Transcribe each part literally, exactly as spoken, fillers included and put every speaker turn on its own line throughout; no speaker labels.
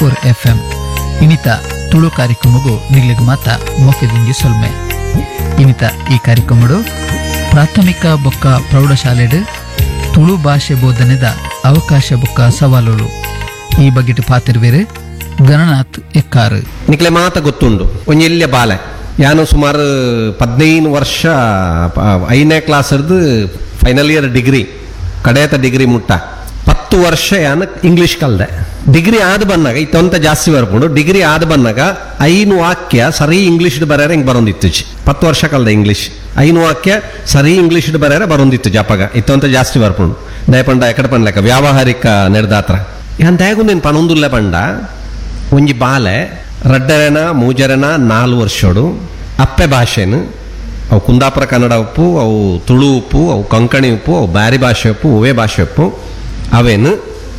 Four F M ಇನಿತ ತುಳು ಕಾರ್ಯಕ್ರಮಗೂ ನಿಗ್ಲಿಗೆ ಮಾತ ಮೊಫೆದಿಂಗಿ ಸೊಲ್ಮೆ ಇನಿತ ಈ ಕಾರ್ಯಕ್ರಮಡು ಪ್ರಾಥಮಿಕ ಬೊಕ್ಕ ಪ್ರೌಢಶಾಲೆಡ್ ತುಳು ಭಾಷೆ ಬೋಧನೆದ ಅವಕಾಶ ಬೊಕ್ಕ ಸವಾಲುಗಳು ಈ ಬಗೆಟ್ ಪಾತಿರ್ವೇರು ಗಣನಾಥ್ ಎಕ್ಕಾರು
ನಿಕ್ಲೆ ಮಾತ ಗೊತ್ತುಂಡು ಒಂಜೆಲ್ಯ ಬಾಲೆ ಯಾನು ಸುಮಾರು ಪದ್ನೈದು ವರ್ಷ ಐದನೇ ಕ್ಲಾಸ್ ಹಿಡ್ದು ಫೈನಲ್ ಇಯರ್ ಡಿಗ್ರಿ ಕಡೆಯತ ಡಿಗ್ರಿ ಮುಟ್ಟ ಪತ್ತು ವರ್ಷ ಯಾನು ಇಂಗ್ಲಿಷ್ ಕಲ್ದೆ ಡಿಗ್ರಿ ಆದ ಬಂದಾಗ ಇತ್ತೊಂತ ಜಾಸ್ತಿ ಬರ್ಕೊಂಡು ಡಿಗ್ರಿ ಆದ ಬಂದಾಗ ಐನು ವಾಕ್ಯ ಸರಿ ಇಂಗ್ಲಿಷ್ ಬರೆಯರೆ ಹಿಂಗೆ ಬರೋಂದಿತ್ತು ಪತ್ತು ವರ್ಷ ಕಲ್ದೆ ಇಂಗ್ಲಿಷ್ ಐನು ವಾಕ್ಯ ಸರಿ ಇಂಗ್ಲಿಷ್ ಬರೆಯರೆ ಬರೋಂದಿತ್ತು ಜಪಗ ಇತ್ತೊಂತ ಜಾಸ್ತಿ ಬರ್ಕೊಂಡು ದಯಪಂಡ ಎಕಡೆ ಪಂಡ್ಲೆಕ್ಕ ವ್ಯಾವಹಾರಿಕ ನಡೆದಾತ್ರ ಯಾನ್ ದಯಗು ನೀನು ಪನೊಂದುಲ್ಲೆ ಪಂಡ ಒಂಜಿ ಬಾಲೆ ರಡ್ಡರೆನ ಮೂಜರೆನ ನಾಲ್ಕು ವರ್ಷೋಡು ಅಪ್ಪೆ ಭಾಷೆನು ಅವು ಕುಂದಾಪುರ ಕನ್ನಡ ಉಪ್ಪು ಅವು ತುಳು ಉಪ್ಪು ಅವು ಕೊಂಕಣಿ ಉಪ್ಪು ಅವು ಬ್ಯಾರಿ ಭಾಷೆ ಉಪ್ಪು ಒವೇ ಭಾಷೆ ಉಪ್ಪು ಅವೇನು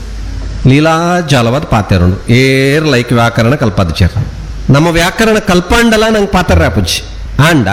ಲೀಲಾಜಾಲವಾದ ಪಾತೆರುಂಡು ಏರ್ ಲೈಕ್ ವ್ಯಾಕರಣ ಕಲ್ಪಾದಿಚಾರ ನಮ್ಮ ವ್ಯಾಕರಣ ಕಲ್ಪಂಡಲ್ಲ ನಂಗೆ ಪಾತ್ರ ರಾಪುಜಿ ಆಂಡ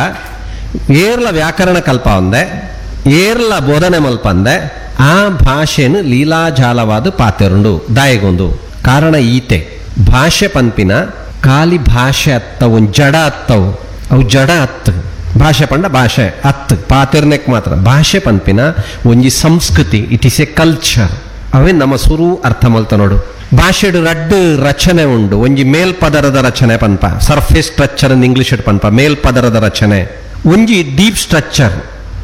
ಏರ್ಲ ವ್ಯಾಕರಣ ಕಲ್ಪ ಒಂದೆ ಏರ್ಲ ಬೋಧನೆ ಮಲ್ಪಂದೆ ಆ ಭಾಷೆನು ಲೀಲಾಜಾಲವಾದ ಪಾತೆರುಂಡು ದಾಯಗೊಂದು ಕಾರಣ ಈತೆ ಭಾಷೆ ಪನ್ಪಿನ ಖಾಲಿ ಭಾಷೆ ಅತ್ತವು ಜಡ ಅತ್ತವು ಅವು ಜಡ ಅತ್ತು ಭಾಷೆ ಪಂಡ ಭಾಷೆ ಅತ್ತು ಪಾತೆರ್ನೆಕ್ ಮಾತ್ರ ಭಾಷೆ ಪನ್ಪಿನ ಒಂಜಿ ಸಂಸ್ಕೃತಿ ಇಟ್ ಈಸ್ ಎ ಕಲ್ಚರ್ ಅವೇ ನಮ್ಮ ಸುರು ಅರ್ಥ ಮಲ್ತ ನೋಡು ಭಾಷೆಡು ರಡ್ಡು ರಚನೆ ಉಂಡು ಒಂಜಿ ಮೇಲ್ಪದರದ ರಚನೆ ಪನ್ಪ ಸರ್ಫೇಸ್ ಸ್ಟ್ರಕ್ಚರ್ ಇಂಗ್ಲಿಷ್ ಪನ್ಪ ಮೇಲ್ಪದರದ ರಚನೆ ಒಂಜಿ ಡೀಪ್ ಸ್ಟ್ರಕ್ಚರ್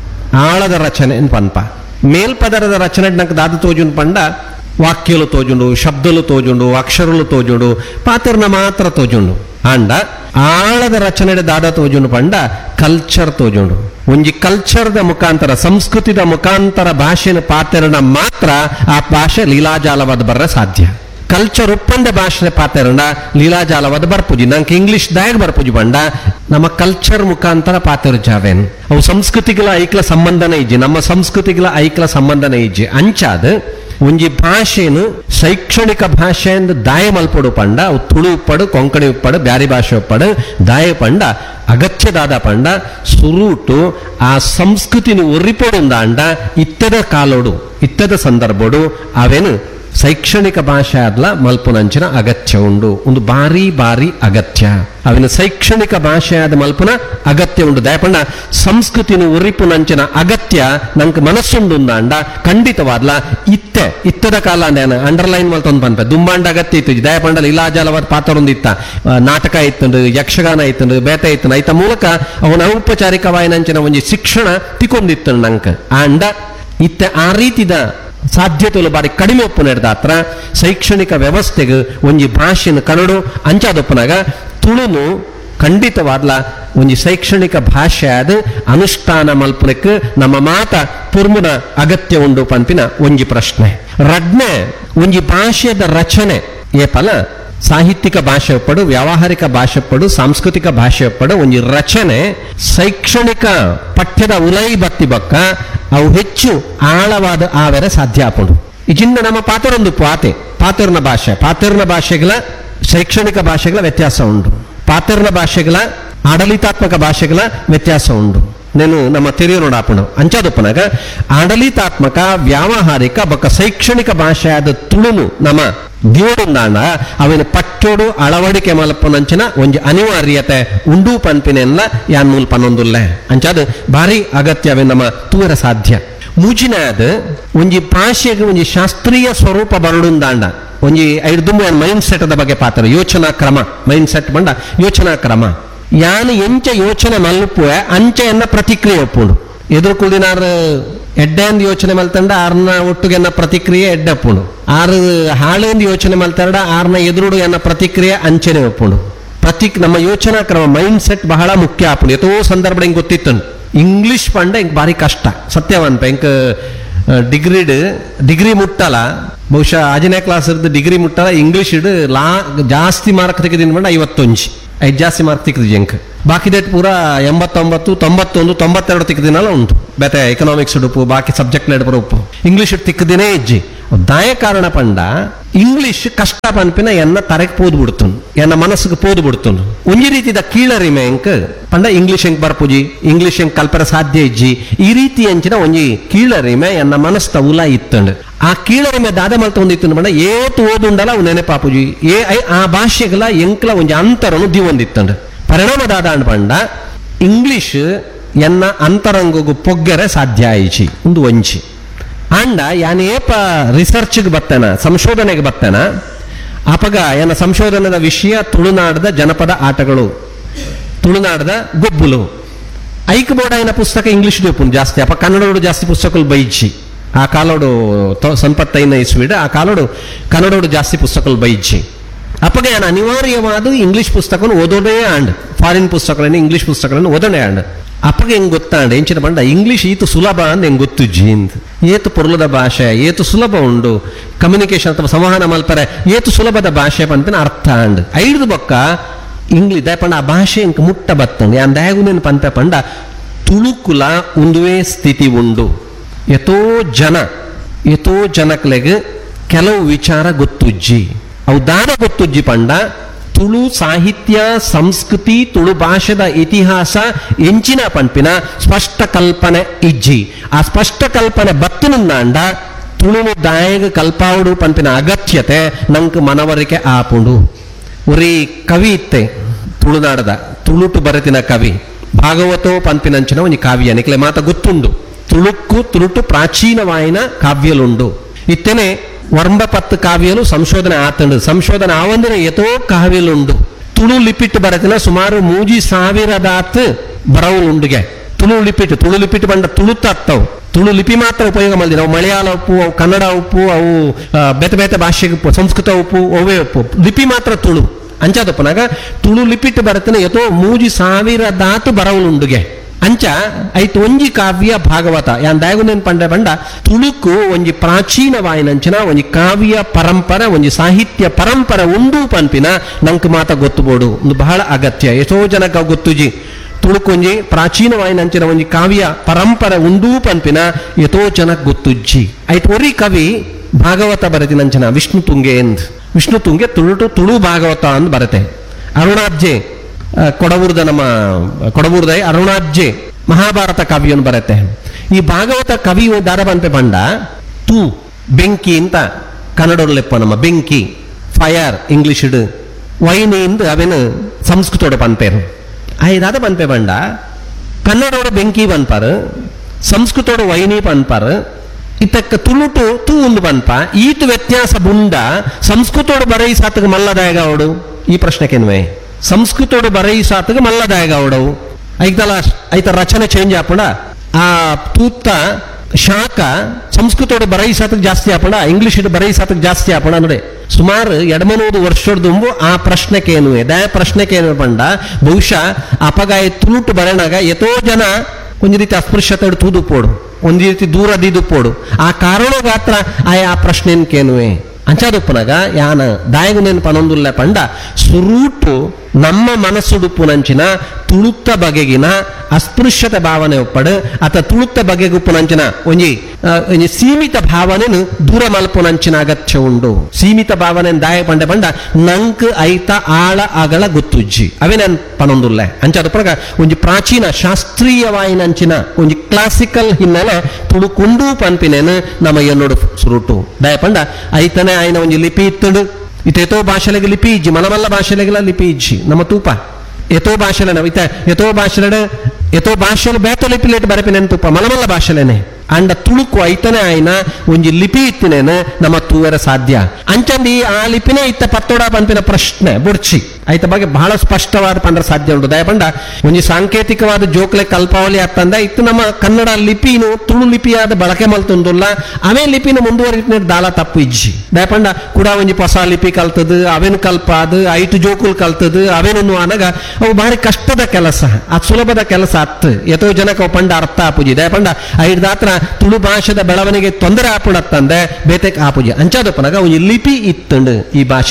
ಆಳದ ರಚನೆ ಪನ್ಪ ಮೇಲ್ಪದರದ ರಚನೆ ನಂಗೆ ದಾದ ತೋಜುನ್ ಪಂಡ ವಾಕ್ಯಲು ತೋಜುಂಡು ಶಬ್ದಲು ತೋಜುಂಡು ಅಕ್ಷರಲು ತೋಜುಂಡು ಪಾತ್ರನ ಮಾತ್ರ ತೋಜುಂಡು ಆಂಡ ಆಳದ ರಚನೆ ದಾದ ತೋಜುಂಡು ಪಂಡ ಕಲ್ಚರ್ ತೋಜುಂಡು ಒಂಜಿ ಕಲ್ಚರ್ದ ಮುಖಾಂತರ ಸಂಸ್ಕೃತಿದ ಮುಖಾಂತರ ಭಾಷೆನ ಪಾತ್ರನ ಮಾತ್ರ ಆ ಭಾಷೆ ಲೀಲಾಜಾಲವಾದ ಬರ್ರ ಸಾಧ್ಯ ಕಲ್ಚರ್ ಒಪ್ಪಂದ ಭಾಷೆ ಪಾತೆರಣ ಲೀಲಾಜಾಲವಾದ ಬರ್ಪುಜಿ ನಂಗೆ ಇಂಗ್ಲಿಷ್ ದಾಯಗ್ ಬರ್ಪುಜಿ ಬಂಡ ನಮ್ಮ ಕಲ್ಚರ್ ಮುಖಾಂತರ ಪಾತೆರು ಜಾವೇನು ಅವು ಸಂಸ್ಕೃತಿಗಳ ಐಕ್ಲ ಸಂಬಂಧನೇ ಇಜ್ಜಿ ನಮ್ಮ ಸಂಸ್ಕೃತಿಗಳ ಐಕ್ಲ ಸಂಬಂಧನೇ ಇಜ್ಜಿ ಅಂಚಾದ ಒಂಜಿ ಭಾಷೆನು ಶೈಕ್ಷಣಿಕ ಭಾಷೆ ಎಂದು ದಾಯ ಮಲ್ಪಡು ಪಂಡ ಅವು ತುಳು ಉಪ್ಪಡು ಕೊಂಕಣಿ ಉಪ್ಪಡು ಬ್ಯಾರಿ ಭಾಷೆ ಉಪ್ಪಡು ದಾಯ ಪಂಡ ಅಗತ್ಯದಾದ ಪಂಡ ಸುರುಟು ಆ ಸಂಸ್ಕೃತಿನಿ ಒರಿಪೊಡುಂದಾಂಡ ಇತ್ತದ ಕಾಲೋಡು ಇತ್ತದ ಸಂದರ್ಭಡು ಅವೇನು ಶೈಕ್ಷಣಿಕ ಭಾಷೆ ಆದ್ಲ ಮಲ್ಪುನಂಚಿನ ಅಗತ್ಯ ಉಂಡು ಒಂದು ಬಾರಿ ಬಾರಿ ಅಗತ್ಯ ಅವಿನ ಶೈಕ್ಷಣಿಕ ಭಾಷೆ ಆದ ಮಲ್ಪುನ ಅಗತ್ಯ ಉಂಡು ದಯಪಂಡ ಸಂಸ್ಕೃತಿನ ಉರಿಪುನಂಚಿನ ಅಗತ್ಯ ನಂಗೆ ಮನಸ್ಸುಂಡು ಅಂಡ ಖಂಡಿತವಾದ್ಲ ಇತ್ತೆ ಇತ್ತದ ಕಾಲ ಅಂದೇನ ಅಂಡರ್ಲೈನ್ ಮಲ್ತೊಂದು ಬಂತ ದುಂಬಾಂಡ ಅಗತ್ಯ ಇತ್ತು ದಯಪಂಡ ಲೀಲಾಜಾಲವಾದ ಪಾತ್ರೊಂದಿತ್ತ ನಾಟಕ ಇತ್ತಂಡು ಯಕ್ಷಗಾನ ಇತ್ತಂಡು ಬೇತೆ ಇತ್ತಂಡು ಐತ ಮೂಲಕ ಅವನ ಔಪಚಾರಿಕವಾಯಿನಂಚಿನ ಒಂಜಿ ಶಿಕ್ಷಣ ತಿಕ್ಕೊಂದಿತ್ತು ನಂಗೆ ಅಂಡ ಇತ್ತೆ ಆ ರೀತಿದ ಸಾಧ್ಯತೆಗಳು ಬಾರಿ ಕಡಿಮೆ ಒಪ್ಪು ನಡೆದಾತ್ರ ಶೈಕ್ಷಣಿಕ ವ್ಯವಸ್ಥೆಗೆ ಒಂಜಿ ಭಾಷೆನ ಕನ್ನಡ ಅಂಚಾದೊಪ್ಪನಾಗ ತುಳುನು ಖಂಡಿತವಾದ್ಲ ಒಂಜಿ ಶೈಕ್ಷಣಿಕ ಭಾಷೆ ಆದ ಅನುಷ್ಠಾನ ಮಲ್ಪನಕ್ಕೆ ನಮ್ಮ ಮಾತ ಪುರ್ಮುನ ಅಗತ್ಯ ಉಂಡು ಪಂಪಿನ ಒಂಜಿ ಪ್ರಶ್ನೆ ರಡ್ನೆ ಒಂಜಿ ಭಾಷೆದ ರಚನೆ ಏ ಫಲ ಸಾಹಿತ್ಯಿಕ ಭಾಷೆ ಒಪ್ಪಡು ವ್ಯಾವಹಾರಿಕ ಭಾಷೆ ಒಪ್ಪಡು ಸಾಂಸ್ಕೃತಿಕ ಭಾಷೆ ಒಪ್ಪಡು ಒಂಜಿ ರಚನೆ ಶೈಕ್ಷಣಿಕ ಪಠ್ಯದ ಉಲೈ ಬತ್ತಿ ಬಕ್ಕ ಅವು ಹೆಚ್ಚು ಆಳವಾದ ಆವೆರೆ ಸಾಧ್ಯ ಆಪುಂಡು ಇಜಿಂದ ನಮ್ಮ ಪಾತೆರೊಂದು ಪಾತೆ ಪಾತೆರ್ನ ಭಾಷೆ ಪಾತೆರ್ನ ಭಾಷೆಗಳ ಶೈಕ್ಷಣಿಕ ಭಾಷೆಗಳ ವ್ಯತ್ಯಾಸ ಉಂಟು ಪಾತೆರ್ನ ಭಾಷೆಗಳ ಆಡಳಿತಾತ್ಮಕ ಭಾಷೆಗಳ ವ್ಯತ್ಯಾಸ ಉಂಟು నేను ನಮ್ಮ ತೆರೆಯೋಣ ಆಪುಂಡು ಅಂಚಾದೊಪ್ಪನಾಗ ಆಡಳಿತಾತ್ಮಕ ವ್ಯಾವಹಾರಿಕ ಬೊಕ್ಕ ಶೈಕ್ಷಣಿಕ ಭಾಷೆ ಆದ ತುಳುನು ನಮ್ಮ ದಿಯೋಡುಂದಾಂಡ ಅವಿನ ಪಟ್ಟೋಡು ಅಳವಡಿಕೆ ಮಲ್ಪನಂಚಿನ ಒಂಜಿ ಅನಿವಾರ್ಯತೆ ಉಂಡು ಪನ್ಪಿನೆಲ್ಲ ಯಾನ್ ಮೂಲ್ ಪನ್ನೊಂದುಲ್ಲೆ ಅಂಚಾದ ಭಾರಿ ಅಗತ್ಯವೇ ನಮ್ಮ ತೂರ ಸಾಧ್ಯ ಮುಜಿನಾದ ಒಂಜಿ ಭಾಷೆಗೆ ಒಂಜಿ ಶಾಸ್ತ್ರೀಯ ಸ್ವರೂಪ ಬರಡುಂದಾಂಡ ಒಂಜಿ ಐದು ದುಂಬು ಮೈಂಡ್ ಸೆಟ್ ದ ಬಗ್ಗೆ ಪಾತ್ರ ಯೋಚನಾ ಕ್ರಮ ಮೈಂಡ್ ಸೆಟ್ ಬಂಡ ಯೋಚನಾ ಕ್ರಮ ಯಾನು ಎಂಚ ಯೋಚನೆ ಮಲ್ಪುವೆ ಅಂಚೆ ಎನ್ನ ಪ್ರತಿಕ್ರಿಯೆ ಒಪ್ಪುಂಡು ಎದುರು ಕುಳಿನಾರು ಎಡ್ಡೆಂದು ಯೋಚನೆ ಮಲ್ತಂಡ ಆರ್ನ ಒಟ್ಟಿಗೆ ಎನ್ನ ಪ್ರತಿಕ್ರಿಯೆ ಎಡ್ಡೆ ಒಪ್ಪುಂಡು ಆರು ಹಾಳೆಂದು ಯೋಚನೆ ಮಲ್ತಂಡ ಆರ್ನ ಎದುರುಡು ಎನ್ನ ಪ್ರತಿಕ್ರಿಯೆ ಅಂಚೆನೆ ಒಪ್ಪುಂಡು ಪ್ರತಿ ನಮ್ಮ ಯೋಚನಾ ಕ್ರಮ ಮೈಂಡ್ ಸೆಟ್ ಬಹಳ ಮುಖ್ಯ ಆಪುಂಡು ಎಷ್ಟೋ ಸಂದರ್ಭ ಹಿಂಗೆ ಗೊತ್ತಿತ್ತು ಇಂಗ್ಲಿಷ್ ಪಂಡ ಹಿಂಗೆ ಭಾರಿ ಕಷ್ಟ ಸತ್ಯವಂತ ಹಿಂಗ ಡಿಗ್ರಿಡ್ ಡಿಗ್ರಿ ಮುಟ್ಟಲ್ಲ ಬಹುಶಃ ಆಜನೇ ಕ್ಲಾಸ್ ಇರ್ದು ಡಿಗ್ರಿ ಮುಟ್ಟಲ್ಲ ಇಂಗ್ಲಿಷ್ ಇಡ್ ಲಾ ಜಾಸ್ತಿ ಮಾರ್ಕ್ ತೆಗೆದಿನ ಬಂಡ ಐವತ್ತೊಂಜಿ ಐದು ಜಾಸ್ತಿ ಮಾರ್ಕ್ ತೆಗೆದಿದ್ದೆ ಅಂಕ ಬಾಕಿ ಡೇಟ್ ಪೂರ ಎಂಬತ್ತೊಂಬತ್ತು ತೊಂಬತ್ತೊಂದು ತೊಂಬತ್ತೆರಡು ತಿಕ್ಕದಿನಲ್ಲ ಉಂಟು ಬೇತೆ ಎಕನಾಮಿಕ್ಸ್ ಉಡುಪು ಬಾಕಿ ಸಬ್ಜೆಕ್ಟ್ ನಡುಪುರ ಉಪ್ಪು ಇಂಗ್ಲಿಷ್ ತಿಕ್ಕದಿನೇ ಇಜ್ಜಿ ದಾಯ ಕಾರಣ ಪಂಡ ಇಂಗ್ಲಿಷ್ ಕಷ್ಟ ಪನ್ಪಿನ ಎನ್ನ ತರಕ್ ಪೋದು ಬಿಡ್ತುನ್ ಎನ್ನ ಮನಸ್ಸಿಗೆ ಪೋದು ಬಿಡ್ತುನ್ ಒಂಜಿ ರೀತಿದ ಕೀಳರಿಮೆ ಎಂಕ್ ಪಂಡ ಇಂಗ್ಲಿಷ್ ಎಂಕ್ ಬರ್ಪುಜಿ ಇಂಗ್ಲಿಷ್ ಎಂಕ್ ಕಲ್ಪರ ಸಾಧ್ಯ ಇಜ್ಜಿ ಈ ರೀತಿ ಅಂಚಿನ ಒಂಜಿ ಕೀಳರಿಮೆ ಎನ್ನ ಮನಸ್ತ ಉಲ ಇತ್ತಂಡ್ ಆ ಕೀಳರಿಮೆ ದಾದ ಮಲ್ತ ಒಂದಿತ್ತು ಪಂಡ ಏತು ಓದುಂಡಲ ಅವು ನೆನಪಾಪುಜಿ ಏ ಆ ಭಾಷೆಗಳ ಎಂಕ್ಲ ಒಂಜಿ ಅಂತರನು ದಿವೊಂದಿತ್ತಂಡ್ ಪರಿಣಾಮದಾದ ಅಂಡ್ ಪಂಡ ಇಂಗ್ಲಿಷ್ ಎನ್ನ ಅಂತರಂಗಗು ಪೊಗ್ಗರೆ ಸಾಧ್ಯ ಆಯಿಚಿ ಒಂದು ಒಂಚಿ ಅಂಡ ಯಾನ್ ಏಪ ರಿಸರ್ಚ್ಗೆ ಬರ್ತೇನ ಸಂಶೋಧನೆಗೆ ಬರ್ತೇನ ಅಪಗ ಏನ ಸಂಶೋಧನದ ವಿಷಯ ತುಳುನಾಡದ ಜನಪದ ಆಟಗಳು ತುಳುನಾಡದ ಗೊಬ್ಬುಲು ಐಕ್ ಬೋಡ ಏನ ಪುಸ್ತಕ ಇಂಗ್ಲಿಷ್ ದೋಪುನ್ ಜಾಸ್ತಿ ಅಪ ಕನ್ನಡೋಡು ಜಾಸ್ತಿ ಪುಸ್ತಕಗಳು ಬೈಚಿ ಆ ಕಾಲೋಡು ಸಂಪತ್ತೈನ ಇಸ್ವಿಡ ಆ ಕಾಲೋಡು ಕನ್ನಡೋಡು ಜಾಸ್ತಿ ಪುಸ್ತಕಗಳು ಬೈಚಿ ಅಪಗ ಏನ ಅನಿವಾರ್ಯವಾದ ಇಂಗ್ಲಿಷ್ ಪುಸ್ತಕವನ್ನು ಓದೋದೇ ಅಂಡ್ ಫಾರಿನ್ ಪುಸ್ತಕಗಳನ್ನು ಇಂಗ್ಲಿಷ್ ಪುಸ್ತಕಗಳನ್ನು ಓದೋದೇ ಅಂಡ್ ಅಪ್ಪಗೆ ಹೆಂಗ್ ಗೊತ್ತಾಂಡ ಎಂಚಿನ ಬಂಡ ಇಂಗ್ಲಿಷ್ ಈತು ಸುಲಭ ಅಂದ್ ಹೆಂಗ್ ಗೊತ್ತು ಜೀಂದ್ ಏತು ಪೊರ್ಲದ ಭಾಷೆ ಏತು ಸುಲಭ ಉಂಡು ಕಮ್ಯುನಿಕೇಶನ್ ಅಥವಾ ಸಂವಹನ ಮಲ್ಪರೆ ಏತು ಸುಲಭದ ಭಾಷೆ ಪಂಪಿನ ಅರ್ಥ ಅಂಡ್ ಐದು ಬೊಕ್ಕ ಇಂಗ್ಲಿಷ್ ದಯಪಂಡ ಆ ಭಾಷೆ ಇಂಕ ಮುಟ್ಟ ಬತ್ತಂಡು ಯಾನ್ ದಯಗುನೇನು ಪಂಪೆ ಪಂಡ ತುಳುಕುಲ ಒಂದುವೇ ಸ್ಥಿತಿ ಉಂಡು ಎತೋ ಜನ ಎತೋ ಜನಕ್ಲೆಗ್ ಕೆಲವು ವಿಚಾರ ಗೊತ್ತುಜ್ಜಿ ಅವು ದಾದ ಗೊತ್ತುಜ್ಜಿ ಪಂಡ ತುಳು ಸಾಹಿತ್ಯ ಸಂಸ್ಕೃತಿ ತುಳು ಭಾಷೆದ ಇತಿಹಾಸ ಎಂಚಿನ ಪಂಪಿನ ಸ್ಪಷ್ಟ ಕಲ್ಪನೆ ಇಜ್ಜಿ ಆ ಸ್ಪಷ್ಟ ಕಲ್ಪನೆ ಬತ್ತನಿಂದಾಂಡ ತುಳು ದಾಯಗ ಕಲ್ಪಾವುಡು ಪಂಪಿನ ಅಗತ್ಯತೆ ನಂಕ್ ಮನವರಿಕೆ ಆಪುಂಡು ಒರಿ ಕವಿ ಇತ್ತೆ ತುಳುನಾಡದ ತುಳುಟು ಬರೆತಿನ ಕವಿ ಭಾಗವತೋ ಪಂಪಿನಂಚಿನ ಒಂಜಿ ಕಾವ್ಯ ನಿಕ್ಲೆ ಮಾತ ಗೊತ್ತುಂಡು ತುಳುಕ್ಕು ತುಳುಟು ಪ್ರಾಚೀನವಾಯಿನ ಕಾವ್ಯಲುಂಡು ಇತ್ತೇನೆ ವರ್ಂಬ ಪತ್ತು ಕಾವ್ಯಲು ಸಂಶೋಧನೆ ಆತಂಡು ಸಂಶೋಧನೆ ಆವಂದಿನ ಎತೋ ಕಾವ್ಯಲುಂಡು ತುಳು ಲಿಪಿಟ್ ಬರತಿನ ಸುಮಾರು ಮೂಜಿ ಸಾವಿರದಾತ್ ಬರವುಲುಂಡುಗೆ ತುಳು ಲಿಪಿಟ್ ತುಳು ಲಿಪಿಟ್ ಬಂಡ ತುಳುತ್ತತ್ತವು ತುಳು ಲಿಪಿ ಮಾತ್ರ ಉಪಯೋಗ ಮಾಡಿದ್ರು ಅವು ಮಲಯಾಳ ಉಪ್ಪು ಅವು ಕನ್ನಡ ಉಪ್ಪು ಅವು ಬೇತೆ ಬೇತೆ ಭಾಷೆಗೆ ಉಪ್ಪು ಸಂಸ್ಕೃತ ಉಪ್ಪು ಅವೇ ಉಪ್ಪು ಲಿಪಿ ಮಾತ್ರ ತುಳು ಅಂಚಾದಪ್ಪನಾಗ ತುಳು ಲಿಪಿಟ್ ಬರತಿನ ಎತೋ ಮೂಜಿ ಸಾವಿರದಾತ್ ಬರವುಲುಂಡುಗೆ ಅಂಚ ಐತು ಒಂಜಿ ಕಾವ್ಯ ಭಾಗವತ ಯಾನ್ ದಯಗುನೇನ್ ಪಂಡ ಬಂಡ ತುಳುಕು ಒಂಜಿ ಪ್ರಾಚೀನವಾಯಿನಂಚಿನ ಒಂಜಿ ಕಾವ್ಯ ಪರಂಪರೆ ಒಂಜಿ ಸಾಹಿತ್ಯ ಪರಂಪರೆ ಉಂಡು ಪನ್ಪಿನ ನಂಕ್ ಮಾತ ಗೊತ್ತುಬೋಡು ಒಂದು ಬಹಳ ಅಗತ್ಯ ಎಷ್ಟೋ ಜನಕ್ಕೆ ಗೊತ್ತುಜಿ ತುಳುಕೊಂಜಿ ಪ್ರಾಚೀನವಾಯಿನಂಚಿನ ಒಂಜಿ ಕಾವ್ಯ ಪರಂಪರೆ ಉಂಡು ಪನ್ಪಿನ ಎತೋ ಜನಕ್ಕೆ ಗೊತ್ತುಜ್ಜಿ ಐತು ಒರಿ ಕವಿ ಭಾಗವತ ಬರೆದಿನಂಚಿನ ವಿಷ್ಣು ತುಂಗೆ ಎಂದ್ ವಿಷ್ಣು ತುಂಗೆ ತುಳುಟು ತುಳು ಭಾಗವತ ಅಂದ್ ಬರತೆ ಅರುಣಾಬ್ಜೆ ಕೊಡವೂರ್ದ ನಮ್ಮ ಕೊಡವೂರ್ದ ಅರುಣಾಬ್ಜೆ ಮಹಾಭಾರತ ಕಾವ್ಯವನ್ನು ಬರುತ್ತೆ ಈ ಭಾಗವತ ಕವಿ ದಾರ ಬಂಪೆ ಬಂಡ ತೂ ಬೆಂಕಿ ಅಂತ ಕನ್ನಡಲೆಪ್ಪ ನಮ್ಮ ಬೆಂಕಿ ಫೈರ್ ಇಂಗ್ಲಿಷ್ ವೈನಿಂದ ಅವೇನು ಸಂಸ್ಕೃತೋಡ ಪನ್ಪೇರು ಐದಾದ ಪನ್ಪೆ ಬಂಡ ಕನ್ನಡೋಡ ಬೆಂಕಿ ಪನ್ಪಾರು ಸಂಸ್ಕೃತೋಡ ವೈನಿ ಪನ್ಪಾರು ಇತಕ್ಕ ತುಳುಟು ತೂ ಒಂದು ಪನ್ಪ ಈತು ವ್ಯತ್ಯಾಸ ಬುಂಡ ಸಂಸ್ಕೃತೋಡು ಬರೈ ಸಾತಗ ಮಲ್ಲದಾಯಗ ಅವಡು ಈ ಪ್ರಶ್ನೆಕೆನ್ವೆ ಸಂಸ್ಕೃತೋಡು ಬರೈ ಸಾತಗ ಮಲ್ಲದಾಯಗ ಅವಡವು ಐತಲ ಐತ ರಚನೆ ಚೇಂಜ್ ಆಪಣ ಆ ತೂತ ಶಾಖ ಸಂಸ್ಕೃತೋಡು ಬರೈ ಸಾತಕ್ ಜಾಸ್ತಿ ಆಪಣ ಇಂಗ್ಲಿಷ್ ಬರೈ ಸಾತಕ್ ಜಾಸ್ತಿ ಆಪಣ ನೋಡಿ ಸುಮಾರು ಎಡಮನೂರು ವರ್ಷದ್ದು ಆ ಪ್ರಶ್ನೆಕೇನು ದಯ ಪ್ರಶ್ನೆಕೇನು ಪಂಡ ಬಹುಶಃ ಅಪಗಾಯ ತುಳುಟು ಬರಣಾಗ ಎತೋ ಜನ ಒಂದು ರೀತಿ ಅಸ್ಪೃಶ್ಯತೆ ತೂದು ಪೋಡು ಒಂದು ರೀತಿ ದೂರ ದೀದು ಪೋಡು ಆ ಕಾರಣ ಗಾತ್ರ ಆಯ ಆ ಪ್ರಶ್ನೆನ್ಕೇನುವೆ ಅಂಚಾದುಪ್ಪನಾಗ ಯಾನ ದಾಯಗುನೇನು ಪನೊಂದುಲ್ಲ ಪಂಡ ಸುರೂಟು ನಮ್ಮ ಮನಸ್ಸುಡುಪ್ಪುನಂಚಿನ ತುಳುತ್ತ ಬಗೆಗಿನ ಅಸ್ಪೃಶ್ಯತೆ ಭಾವನೆ ಒಪ್ಪಡು ಅಥವಾ ತುಳುತ್ತ ಬಗೆಗುಪ್ಪುನಂಚಿನ ಒಂಜಿ ಒಂಜಿ ಸೀಮಿತ ಭಾವನೆನು ದೂರ ಮಲ್ಪುನಂಚಿನ ಅಗತ್ಯ ಉಂಡು ಸೀಮಿತ ಭಾವನೆ ದಾಯ ಪಂಡೆ ಪಂಡ ನಂಕ್ ಐತ ಆಳ ಅಗಳ ಗೊತ್ತುಜ್ಜಿ ಅವೇ ನಾನು ಪನೊಂದುಲ್ಲೆ ಅಂಚಾದುಪ್ಪನಾಗ ಒಂಜಿ ಪ್ರಾಚೀನ ಶಾಸ್ತ್ರೀಯವಾಯಿನಂಚಿನ ಒಂಜಿ ಕ್ಲಾಸಿಕಲ್ ಹಿನ್ನೆಲೆ ತುಳುಕುಂಡು ಪನ್ಪಿನೇನು ನಮ್ಮ ಎನ್ನೋಡು ಸುರುಟು ದಾಯ ಪಂಡ ಐತನೇ ಆಯ್ನ ಒಂಜಿ ಲಿಪಿ ಇತ್ತುಡು ಇತೇತೋ ಭಾಷೆಲೆಗೆ ಲಿಪಿ ಇಜ್ಜಿ ಮಲಮಲ್ಲ ಭಾಷೆಲೆಗೆಲ್ಲ ಲಿಪಿ ಇಜ್ಜಿ ನಮ್ಮ ತೂಪ ಎತೋ ಭಾಷೆಲೆ ಇತ ಎತೋ ಭಾಷೆಲೆ ಎತೋ ಭಾಷೆಲು ಬೇತ ಲಿಪಿಲೇಟ್ ಬರಪಿನೇನು ತೂಪ ಮಲಮಲ್ಲ ಭಾಷೆಲೇನೆ ಅಂಡ ತುಳುಕು ಐತನೇ ಆಯ್ನ ಒಂಜಿ ಲಿಪಿ ಇತ್ತಿನೇನು ನಮ್ಮ ತೂವರ ಸಾಧ್ಯ ಅಂಚಂದಿ ಆ ಲಿಪಿನೇ ಇತ್ತ ಪತ್ತೋಡ ಪಂಪಿನ ಪ್ರಶ್ನೆ ಬುಡ್ಚಿ ಐತ ಬಗ್ಗೆ ಬಹಳ ಸ್ಪಷ್ಟವಾದ ಪಂಡ್ರ ಸಾಧ್ಯ ಉಂಟು ದಯಪಂಡ ಒಂಜಿ ಸಾಂಕೇತಿಕವಾದ ಜೋಕ್ಲೆ ಕಲ್ಪಾವಳಿ ಆಗ್ತಂದ ಇತ್ತು ನಮ್ಮ ಕನ್ನಡ ಲಿಪಿನು ತುಳು ಲಿಪಿಯಾದ ಬಳಕೆ ಮಲ್ತೊಂದುಲ್ಲ ಅವೇ ಲಿಪಿನ ಮುಂದುವರಿತ ದಾಲ ತಪ್ಪು ಇಜ್ಜಿ ದಯಪಂಡ ಕೂಡ ಒಂಜಿ ಹೊಸ ಲಿಪಿ ಕಲ್ತದು ಅವೇನು ಕಲ್ಪಾದು ಐಟು ಜೋಕುಲ್ ಕಲ್ತದು ಅವೇನು ಅನಗ ಅವು ಭಾರಿ ಕಷ್ಟದ ಕೆಲಸ ಅದು ಸುಲಭದ ಕೆಲಸ ಅತ್ತು ಎತೋ ಜನಕ್ಕೆ ಪಂಡ ಅರ್ಥ ಆಪುಜಿ ದಯಪಂಡ ಐದಾತ್ರ ತುಳು ಭಾಷೆದ ಬೆಳವಣಿಗೆ ತೊಂದರೆ ಆಪುಡತ್ತಂದೆ ಬೇತೆಕ್ ಆಪುಜಿ ಅಂಚಾದಪ್ಪನಾಗ ಒಂಜಿ ಲಿಪಿ ಇತ್ತಂಡು ಈ ಭಾಷೆಗೆ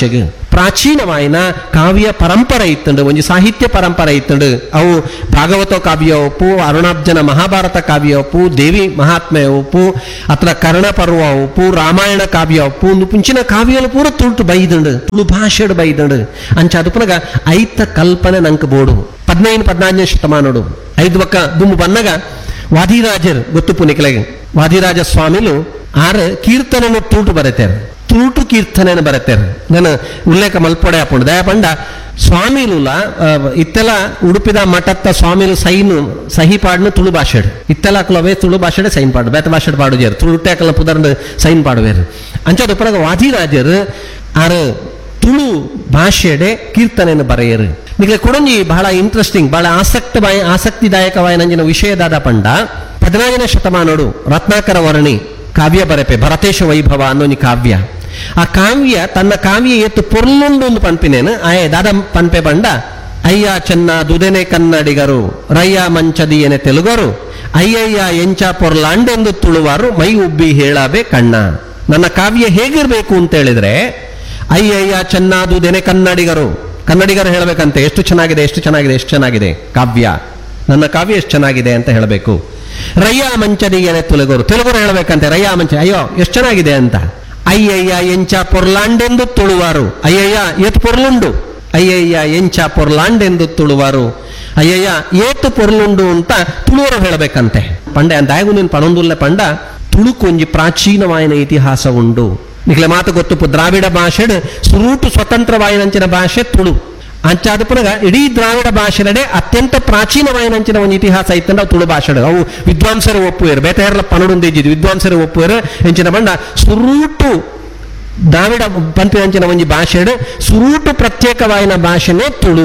ಪ್ರಾಚೀನವಾಯಿನ ಕಾವ್ಯ ಪರಂಪರೆ ಇತ್ತಂಡು, ಒಂಜಿ ಸಾಹಿತ್ಯ ಪರಂಪರೆ ಇತ್ತಂಡು. ಅವು ಭಾಗವತ ಕಾವ್ಯ ಒಪ್ಪು, ಅರುಣಾಬ್ಜನ ಮಹಾಭಾರತ ಕಾವ್ಯ ಒಪ್ಪು, ದೇವಿ ಮಹಾತ್ಮೆ ಒಪ್ಪು, ಅತ್ರ ಕರ್ಣಪರ್ವ ಒಪ್ಪು, ರಾಮಾಯಣ ಕಾವ್ಯ ಒಪ್ಪು, ಪುಂಚಿನ ಕಾವ್ಯలు ಪೂರ ತುಳು ಬೈದಂಡು, ತುಳು ಭಾಷೆಡು ಬೈದಂಡು. ಅಂಚ ಅದು ಪುನಗ ಐತ ಕಲ್ಪನೆ ನಂಗೆ ಬೋಡು ಪದ್ನೈದು ಪದ್ನಾಲ್ಕನೇ ಶತಮಾನೋಡು ಐದು ಬಕ್ಕ ದುಮ್ಮು ಬನ್ನಗ ವಾದಿರಾಜರು ಗೊತ್ತು ಪುನಿಕಲೆಗೆ ವಾದಿರಾಜ ಸ್ವಾಮಿಲು ಆರು ಕೀರ್ತನೆಯನ್ನು ತುಳುಟು ಬರೀತಾರೆ, ತುಳುಟು ಕೀರ್ತನೆಯನ್ನು ಬರೀತಾರೆ. ನಾನು ಉಲ್ಲೇಖ ಮಲ್ಪೊಡೆ ಹಾಕೊಂಡು ದಯ ಪಂಡ ಸ್ವಾಮಿಲುಲ ಇತ್ತೆಲ್ಲ ಉಡುಪಿದ ಮಠತ್ತ ಸ್ವಾಮಿಲು ಸೈನು ಸಹಿ ಪಾಡ್ನು ತುಳು ಭಾಷೆಡು ಇತ್ತೆಲ್ಲ ಅಕ್ಲವೇ ತುಳು ಭಾಷೆಡೆ ಸೈನ್ ಪಾಡು ಬೇತ ಭಾಷೆಡ್ ಪಾಡುಜೇರು ತುಳುಟೆ ಅಕಲ ಪುದರ್ನ ಸೈನ್ ಪಾಡುವೇರು. ಅಂಚದು ಪರಗ ವಾದಿರಾಜರು ಆರು ತುಳು ಭಾಷೆಡೆ ಕೀರ್ತನೆಯನ್ನು ಬರೆಯರು. ನಿಮಗೆ ಕೊಡಂಜಿ ಬಹಳ ಇಂಟ್ರೆಸ್ಟಿಂಗ್ ಬಹಳ ಆಸಕ್ತ ಆಸಕ್ತಿದಾಯಕವಾದ ನಂಜಿನ ವಿಷಯದಾದ ಪಂಡ ಪದಿನಾರನೇ ಶತಮಾನೋಡು ರತ್ನಾಕರ ವರ್ಣಿ ಕಾವ್ಯ ಬರೆಪೆ ಭರತೇಶ ವೈಭವ ಅನ್ನೋನಿ ಕಾವ್ಯ. ಆ ಕಾವ್ಯ ತನ್ನ ಕಾವ್ಯ ಎತ್ತು ಪೊರ್ಲುಂಡು ಒಂದು ಪಂಪಿನೇನು ಆಯೆ ದಾದ ಪಂಪೆ ಬಂಡ ಅಯ್ಯ ಚೆನ್ನ ದುದೆನೆ ಕನ್ನಡಿಗರು ರಯ್ಯ ಮಂಚದಿ ಎನೆ ತೆಲುಗರು ಅಯ್ಯಯ್ಯ ಎಂಚ ಪೊರ್ಲಾಂಡೆಂದು ತುಳುವಾರು ಮೈ ಉಬ್ಬಿ ಹೇಳಬೇ ಕಣ್ಣ. ನನ್ನ ಕಾವ್ಯ ಹೇಗಿರ್ಬೇಕು ಅಂತ ಹೇಳಿದ್ರೆ ಅಯ್ಯಯ್ಯ ಚೆನ್ನ ದುದೆನೆ ಕನ್ನಡಿಗರು ಕನ್ನಡಿಗರು ಹೇಳಬೇಕಂತೆ ಎಷ್ಟು ಚೆನ್ನಾಗಿದೆ ಎಷ್ಟು ಚೆನ್ನಾಗಿದೆ ಎಷ್ಟು ಚೆನ್ನಾಗಿದೆ ಕಾವ್ಯ, ನನ್ನ ಕಾವ್ಯ ಎಷ್ಟು ಚೆನ್ನಾಗಿದೆ ಅಂತ ಹೇಳಬೇಕು. ರಯ್ಯ ಮಂಚದಿಗೆನೆ ತುಳುಗರು ತೆಲುಗರು ಹೇಳಬೇಕಂತೆ ರಯ್ಯ ಮಂಚ ಅಯ್ಯೋ ಎಷ್ಟು ಚೆನ್ನಾಗಿದೆ ಅಂತ. ಅಯ್ಯಯ್ಯ ಎಂಚ ಪೊರ್ಲಾಂಡೆಂದು ತುಳುವಾರು ಅಯ್ಯಯ್ಯ ಏತ್ ಪೊರ್ಲುಂಡು ಅಯ್ಯಯ್ಯ ಎಂಚ ಪೊರ್ಲಾಂಡೆಂದು ತುಳುವಾರು ಅಯ್ಯಯ್ಯ ಏತು ಪೊರ್ಲುಂಡು ಅಂತ ತುಳುವರು ಹೇಳಬೇಕಂತೆ. ಪಂಡೆ ಅಂತ ಆಯ್ಗು ನೀನು ಪಣೊಂದುಲ್ಲೆ ಪಂಡ ತುಳುಕೊಂಜಿ ಪ್ರಾಚೀನವಾಯಿನ ಇತಿಹಾಸ ಉಂಡು. ನಿಖಲೆ ಮಾತು ಗೊತ್ತು ದ್ರಾವಿಡ ಭಾಷೆಡ್ ಸುರೂಟು ಸ್ವತಂತ್ರವಾಯಿನಂಚಿನ ಭಾಷೆ ತುಳು. ಅಂಚಾದ ಪುನಗ ಇಡೀ ದ್ರಾವಿಡ ಭಾಷೆಡೆ ಅತ್ಯಂತ ಪ್ರಾಚೀನವಾಯಿನಂಚಿನ ಒಂದು ಇತಿಹಾಸ ಇತ್ತಂಡ ತುಳು ಭಾಷೆಡು. ಅವು ವಿದ್ವಾಂಸರು ಒಪ್ಪುವರು ಬೇತೆಯರ್ಲ ಪನಡುಂದಿದ್ದು ವಿದ್ವಾಂಸರು ಒಪ್ಪುವರು ಎಂಚಿನ ಬಂಡ ಸುರೂಟು ದ್ರಾವಿಡ ಪಂಪಿನಂಚಿನ ಒಂಜಿ ಭಾಷೆಡು ಸುರೂಟು ಪ್ರತ್ಯೇಕವಾಯಿನ ಭಾಷೆನೇ ತುಳು.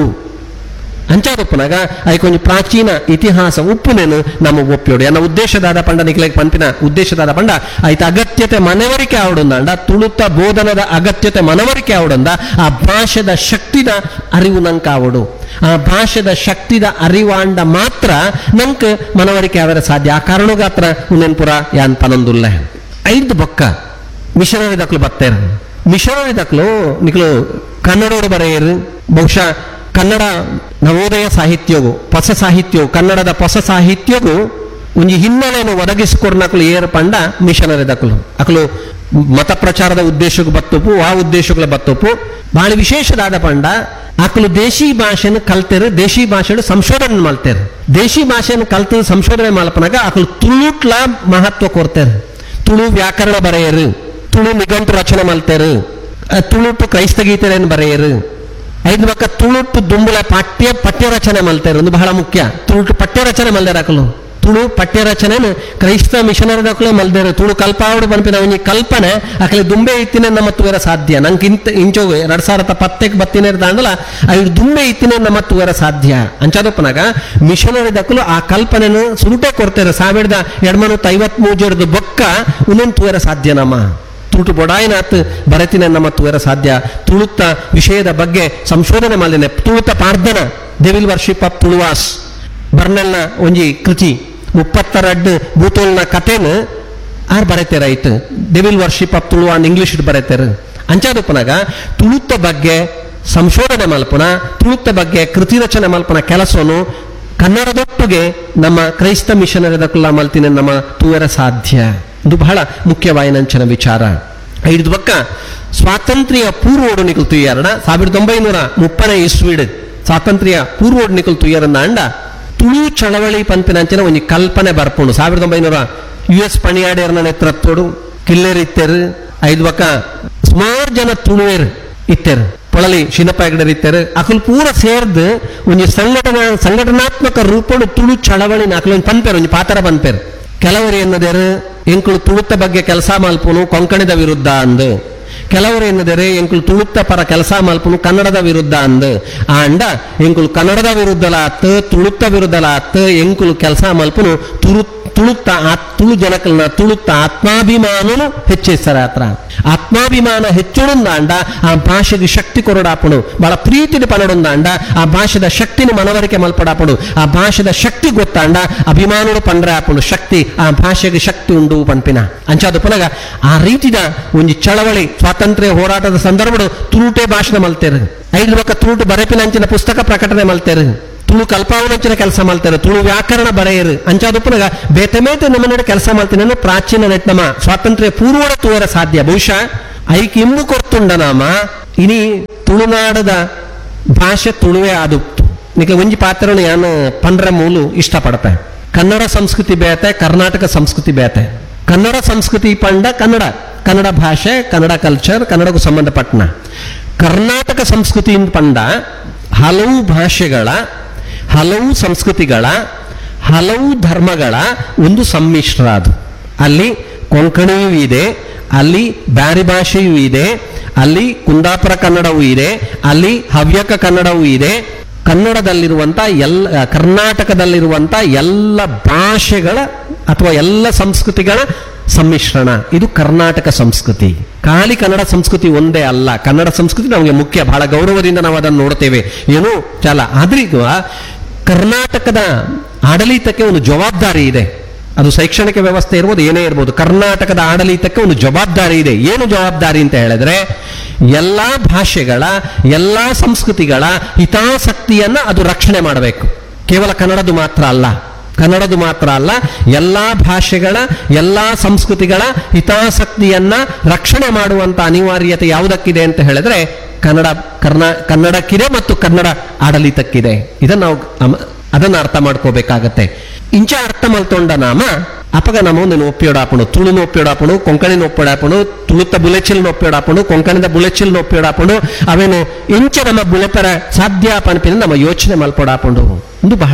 ಅಂಚಾದ ಪುನಗ ಅದಕ್ಕೊಂದು ಪ್ರಾಚೀನ ಇತಿಹಾಸ ಉಪ್ಪುನೇನು ನಮ್ಮ ಒಪ್ಪಿಯೋಡು ಎನ್ನ ಉದ್ದೇಶದಾದ ಪಂಡ ನಿಖಲೆಗೆ ಪಂಪಿನ ಉದ್ದೇಶದಾದ ಪಂಡ ಆಯ್ತು ಅಗತ್ಯತೆ ಮನವರಿಕೆ ಆವಡೊಂದ ತುಳುತ್ತ ಬೋಧನದ ಅಗತ್ಯತೆ ಮನವರಿಕೆ ಆವಡೊಂದ ಆ ಭಾಷೆದ ಶಕ್ತಿದ ಅರಿವು ನಂಗೆ ಆವಡು. ಆ ಭಾಷೆದ ಶಕ್ತಿದ ಅರಿವಾಂಡ ಮಾತ್ರ ನಂಗೆ ಮನವರಿಕೆ ಆವರ ಸಾಧ್ಯ. ಆ ಕಾರಣಗಾತ್ರ ಉನ್ನೆನ್ಪುರ ಯಾನ್ ಪನೊಂದುಲ್ಲ ಐದು ಬೊಕ್ಕ ಮಿಷನರಿ ದಕ್ಲು ಬತ್ತೇರು ಮಿಷನರಿ ದಕ್ಲು ನಿಕ್ಲು ಕನ್ನಡೋಡು ಬರೆಯರು ಬಹುಶಃ ಕನ್ನಡ ನವೋದಯ ಸಾಹಿತ್ಯವು ಹೊಸ ಸಾಹಿತ್ಯವು ಕನ್ನಡದ ಹೊಸ ಸಾಹಿತ್ಯವು ಒಂಜಿ ಹಿನ್ನೆಲೆಯನ್ನು ಒದಗಿಸಿಕೊಡ್ನಕ್ಲು ಏರು ಪಂಡ ಮಿಷನರಿ ದಕ್ಲು ಅಕ್ಲು ಮತ ಪ್ರಚಾರದ ಉದ್ದೇಶಕ್ಕೆ ಬತ್ತಪ್ಪು ಆ ಉದ್ದೇಶಗಳ ಬತ್ತಪ್ಪು ಬಹಳ ವಿಶೇಷದಾದ ಪಂಡ ಅಕ್ಲು ದೇಶಿ ಭಾಷೆಯನ್ನು ಕಲ್ತೇರು ದೇಶಿ ಭಾಷೆಗಳು ಸಂಶೋಧನೆ ಮಾಡ್ತೇರು. ದೇಶಿ ಭಾಷೆಯನ್ನು ಕಲ್ತು ಸಂಶೋಧನೆ ಮಾಡ್ಪನಾಗ ಅಕ್ಲು ತುಳುಟ್ಲ ಮಹತ್ವ ಕೊಡ್ತೇರು. ತುಳು ವ್ಯಾಕರಣ ಬರೆಯರು, ತುಳು ನಿಘಂಟು ರಚನೆ ಮಾಡ್ತೇರು, ತುಳುಟು ಕ್ರೈಸ್ತ ಗೀತೆಯನ್ನು ಬರೆಯರು. ಐದು ಬಕ್ಕ ತುಳುಟು ದುಂಬುಳ ಪಠ್ಯ ಪಠ್ಯ ರಚನೆ ಮಲ್ತಾರೆ ಒಂದು ಬಹಳ ಮುಖ್ಯ. ತುಳುಟು ಪಠ್ಯ ರಚನೆ ಮಲ್ದಾರ ಅಕಲು ತುಳು ಪಠ್ಯ ರಚನೆ ಕ್ರೈಸ್ತ ಮಿಷನರಿ ದಕ್ಕಲೇ ಮಲ್ದೇರು. ತುಳು ಕಲ್ಪಾವಡು ಪಂಪಿನ ಒಂಜಿ ಕಲ್ಪನೆ ಅಕಲೆ ದುಂಬೆ ಇತ್ತಿನ ನಮ್ಮತ್ತು ಬೇರೆ ಸಾಧ್ಯ ನಂಗೆ ಇಂತ ಇಂಚೋಗು ಎರಡ್ ಸಾವಿರದ ಪತ್ತಕ್ಕೆ ಬತ್ತಿನ ದಾಂಡಲ ಐದು ದುಂಬೆ ಇತ್ತಿನ ನಮ್ಮತ್ತು ಬೇರೆ ಸಾಧ್ಯ ಅಂಚಾದಪ್ಪನಾಗ ಮಿಷನರಿ ದಕ್ಕಲು ಆ ಕಲ್ಪನೆಯನ್ನು ಸುರುಟೆ ಕೊಡ್ತಾರೆ. ಸಾವಿರದ ಎರಡ್ಮನೂತ್ತ ಐವತ್ ಮೂಜರದು ಬೊಕ್ಕ ಉನ್ನೊಂದು ಬೇರೆ ಸಾಧ್ಯ ನಮ್ಮ ತುಳುಟು ಬೊಡಾಯಿನಾತ್ ಬರತಿನ ನಮ್ಮ ತುವರ ಸಾಧ್ಯ. ತುಳುತ್ತ ವಿಷಯದ ಬಗ್ಗೆ ಸಂಶೋಧನೆ ಮಾಡಿದ್ದೇನೆ. ತುಳುತ ಪಾರ್ಧನ ಡೆವಿಲ್ ವರ್ಷಿಪ್ ಆಫ್ ತುಳುವಾಸ್ ಬರ್ನೆಲ್ನ ಒಂಜಿ ಕೃತಿ ಮುಪ್ಪತ್ತರಡ್ ಭೂತೋಲ್ನ ಕಥೆನ R ಬರೆತೇರಾಯ್ತು. Devil worship of Tuluva English ಬರೆತೇರು. ಅಂಚಾದಪ್ಪನಾಗ ತುಳುತ್ತ ಬಗ್ಗೆ ಸಂಶೋಧನೆ ಮಲ್ಪನ ತುಳುತ್ತ ಬಗ್ಗೆ ಕೃತಿ ರಚನೆ ಮಲ್ಪನ ಕೆಲಸವನ್ನು ಕನ್ನಡದೊಟ್ಟಿಗೆ ನಮ್ಮ ಕ್ರೈಸ್ತ ಮಿಷನರಿದ ಕುಲ್ಲ ಮಲ್ತಿನ ನಮ್ಮ ತುವರ ಸಾಧ್ಯ. ಇದು ಬಹಳ ಮುಖ್ಯವಾಯಿನಂಚಿನ ವಿಚಾರ. ಐದು ಪಕ್ಕ ಸ್ವಾತಂತ್ರ್ಯ ಪೂರ್ವೋಡು ನಿಕಲ್ ತುಯ್ಯಾರಣ ಸಾವಿರದ ಒಂಬೈನೂರ ಮುಪ್ಪನೇ ಇಸ್ವೀಡ್ ಸ್ವಾತಂತ್ರ್ಯ ಪೂರ್ವೋಡು ನಿಕಲ್ ತುಯ್ಯಾರನ್ನ ಅಂಡ ತುಳು ಚಳವಳಿ ಪಂಪಿನಂಚಿನ ಒಂದು ಕಲ್ಪನೆ ಬರ್ಪುಂಡು. ಸಾವಿರದ ಒಂಬೈನೂರ ಯು ಎಸ್ ಪಣಿಯಾಡೇರ್ನ ನೇತೃತ್ವಡು ಕಿಲ್ಲೇರ್ ಇತ್ತೇರು. ಐದು ಪಕ್ಕ ಸುಮಾರು ಜನ ತುಳುವೇರು ಇತ್ತೇರು. ಪೊಳಲಿ ಶಿನಪ್ಪ ಹೆಗಡೆ ಇತ್ತೇರು. ಅಕಲ್ ಪೂರ ಸೇರ್ದು ಒಂದು ಸಂಘಟನಾ ಸಂಘಟನಾತ್ಮಕ ರೂಪಡು ತುಳು ಚಳವಳಿನ ಅಕಲೊಂದು ಪನ್ಪೇರು ಒಂದು ಪಾತ್ರ ಪನ್ಪೇರು. ಕೆಲವರು ಎನ್ನದೇರು ಎಂಕುಳು ತುಳುತ್ತ ಬಗ್ಗೆ ಕೆಲಸ ಮಲ್ಪುನು ಕೊಂಕಣಿದ ವಿರುದ್ಧ ಅಂದು, ಕೆಲವರು ಎನ್ನದರೆ ಎಂಕುಳು ತುಳುತ್ತ ಪರ ಕೆಲಸ ಮಲ್ಪುನು ಕನ್ನಡದ ವಿರುದ್ಧ ಅಂದು. ಆ ಅಂಡ ಎಂಕುಳು ಕನ್ನಡದ ವಿರುದ್ಧಲ ಆತ್ ತುಳುತ್ತ ವಿರುದ್ಧಲ ಆತ್ ಎಂಕುಳು ಕೆಲಸ ಮಲ್ಪುನು ತುಳು ತುಳುತ್ತ ಆ ತುಳು ಜನಕಲ್ನ ತುಳುತ್ತ ಆತ್ಮಾಭಿಮಾನನು ಹೆಚ್ಚೇಸ್ತಾರೆ ಆತ್ರ ಆತ್ಮಾಭಿಮಾನ ಹೆಚ್ಚುಣುಂದಾಂಡ ಆ ಭಾಷೆಗೆ ಶಕ್ತಿ ಕೊರಡಾಪಡು ಬಹಳ ಪ್ರೀತಿನ ಪನಡುಂದಾಂಡ ಆ ಭಾಷೆದ ಶಕ್ತಿನ ಮನವರಿಕೆ ಮಲ್ಪಡಾಪಡು ಆ ಭಾಷೆದ ಶಕ್ತಿ ಗೊತ್ತಾಂಡ ಅಭಿಮಾನಗಳು ಪಂಡ್ರೆ ಆಪಡು ಶಕ್ತಿ ಆ ಭಾಷೆಗೆ ಶಕ್ತಿ ಉಂಡು ಪನ್ಪಿನ ಅಂಚಾದ ಪುನಗ ಆ ರೀತಿದ ಒಂದು ಚಳವಳಿ ಸ್ವಾತಂತ್ರ್ಯ ಹೋರಾಟದ ಸಂದರ್ಭಡು ತುಳುಟೆ ಭಾಷಣ ಮಲ್ತೇರು ಐದು ಬಕ್ಕ ತುಳುಟು ಬರೆಪಿನ ಅಂಚಿನ ಪುಸ್ತಕ ಪ್ರಕಟಣೆ ಮಲ್ತೇರು ತುಳು ಕಲ್ಪಾವನಂಚಿನ ಕೆಲಸ ಮಾಡ್ತಾರೆ ತುಳು ವ್ಯಾಕರಣ ಬರೆಯರು ಅಂಚಾದ ಪುನಗ ಬೇತೆ ಮೇತೆ ನಮ್ಮ ನಡೆ ಕೆಲಸ ಮಾಡ್ತೀನಿ ಪ್ರಾಚೀನ ನೆಟ್ ನಮ್ಮ ಸ್ವಾತಂತ್ರ್ಯ ಪೂರ್ವಡ ತೂರ ಸಾಧ್ಯ ಬಹುಶಃ ಐಕ್ ಇಂಬು ಕೊರ್ತುಂಡ ನಾಮ ಇನಿ ತುಳುನಾಡದ ಭಾಷೆ ತುಳುವೆ ಆದುಪ್ತು ನಿಕ ಒಂಜಿ ಪಾತ್ರನು ಯಾನು ಪಂಡ್ರೆ ಮೂಲು ಇಷ್ಟಪಡತೆ ಕನ್ನಡ ಸಂಸ್ಕೃತಿ ಬೇತೆ ಕರ್ನಾಟಕ ಸಂಸ್ಕೃತಿ ಬೇತೆ ಕನ್ನಡ ಸಂಸ್ಕೃತಿ ಪಂಡ ಕನ್ನಡ ಕನ್ನಡ ಭಾಷೆ ಕನ್ನಡ ಕಲ್ಚರ್ ಕನ್ನಡಕ್ಕೂ ಸಂಬಂಧಪಟ್ಟನ ಕರ್ನಾಟಕ ಸಂಸ್ಕೃತಿ ಪಂಡ ಹಲವು ಭಾಷೆಗಳ ಹಲವು ಸಂಸ್ಕೃತಿಗಳ ಹಲವು ಧರ್ಮಗಳ ಒಂದು ಸಮ್ಮಿಶ್ರ ಅದು ಅಲ್ಲಿ ಕೊಂಕಣಿಯೂ ಇದೆ ಅಲ್ಲಿ ಬ್ಯಾರಿ ಭಾಷೆಯೂ ಇದೆ ಅಲ್ಲಿ ಕುಂದಾಪುರ ಕನ್ನಡವೂ ಇದೆ ಅಲ್ಲಿ ಹವ್ಯಕ ಕನ್ನಡವೂ ಇದೆ ಕನ್ನಡದಲ್ಲಿರುವಂಥ ಎಲ್ಲ ಕರ್ನಾಟಕದಲ್ಲಿರುವಂಥ ಎಲ್ಲ ಭಾಷೆಗಳ ಅಥವಾ ಎಲ್ಲ ಸಂಸ್ಕೃತಿಗಳ ಸಮ್ಮಿಶ್ರಣ ಇದು ಕರ್ನಾಟಕ ಸಂಸ್ಕೃತಿ ಖಾಲಿ ಕನ್ನಡ ಸಂಸ್ಕೃತಿ ಒಂದೇ ಅಲ್ಲ ಕನ್ನಡ ಸಂಸ್ಕೃತಿ ನಮಗೆ ಮುಖ್ಯ ಬಹಳ ಗೌರವದಿಂದ ನಾವು ಅದನ್ನು ನೋಡ್ತೇವೆ ಏನು ಚಲ ಆದ್ರೀಗ ಕರ್ನಾಟಕದ ಆಡಳಿತಕ್ಕೆ ಒಂದು ಜವಾಬ್ದಾರಿ ಇದೆ ಅದು ಶೈಕ್ಷಣಿಕ ವ್ಯವಸ್ಥೆ ಇರ್ಬೋದು ಏನೇ ಇರ್ಬೋದು ಕರ್ನಾಟಕದ ಆಡಳಿತಕ್ಕೆ ಒಂದು ಜವಾಬ್ದಾರಿ ಇದೆ ಏನು ಜವಾಬ್ದಾರಿ ಅಂತ ಹೇಳಿದ್ರೆ ಎಲ್ಲಾ ಭಾಷೆಗಳ ಎಲ್ಲಾ ಸಂಸ್ಕೃತಿಗಳ ಹಿತಾಸಕ್ತಿಯನ್ನ ಅದು ರಕ್ಷಣೆ ಮಾಡಬೇಕು ಕೇವಲ ಕನ್ನಡದು ಮಾತ್ರ ಅಲ್ಲ ಕನ್ನಡದು ಮಾತ್ರ ಅಲ್ಲ ಎಲ್ಲಾ ಭಾಷೆಗಳ ಎಲ್ಲಾ ಸಂಸ್ಕೃತಿಗಳ ಹಿತಾಸಕ್ತಿಯನ್ನ ರಕ್ಷಣೆ ಮಾಡುವಂತ ಅನಿವಾರ್ಯತೆ ಯಾವುದಕ್ಕಿದೆ ಅಂತ ಹೇಳಿದ್ರೆ ಕನ್ನಡ ಕರ್ನಾ ಕನ್ನಡಕ್ಕಿದೆ ಮತ್ತು ಕನ್ನಡ ಆಡಳಿತಕ್ಕಿದೆ ಇದನ್ನ ನಾವು ಅದನ್ನ ಅರ್ಥ ಮಾಡ್ಕೋಬೇಕಾಗತ್ತೆ ಇಂಚ ಅರ್ಥ ಮಲ್ತೊಂಡ ನಾಮ ಅಪಗ ನಮ್ಮ ಒಂದು ಒಪ್ಪಿಯೋಡಾಪಣು ತುಳುನ ಒಪ್ಪಿಯೋಡಾಪಣು ಕೊಂಕಣಿನ ಒಪ್ಪಿಯೋಡಾಪಣು ತುಳುತ್ತ ಬುಲೆಚಿಲ್ನ ಒಪ್ಪಿಯೋಡಾಪಣು ಕೊಂಕಣಿದ ಬುಲೆಚಿಲ್ನ ಒಪ್ಪಿಯೋಡಾಪಣು ಅವೇನು ಇಂಚ ನಮ್ಮ ಬುಲೆಪರ ಸಾಧ್ಯ ಪನ್ಪಿನ ನಮ್ಮ ಯೋಚನೆ ಮಲ್ಪೊಡಾಪಣು ಒಂದು ಬಹಳ